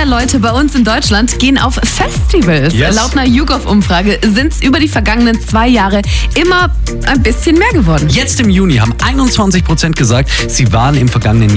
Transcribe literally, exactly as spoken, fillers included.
Leute bei uns in Deutschland gehen auf Festivals. Yes. Laut einer YouGov-Umfrage sind es über die vergangenen zwei Jahre immer ein bisschen mehr geworden. Jetzt im Juni haben einundzwanzig Prozent gesagt, sie waren im vergangenen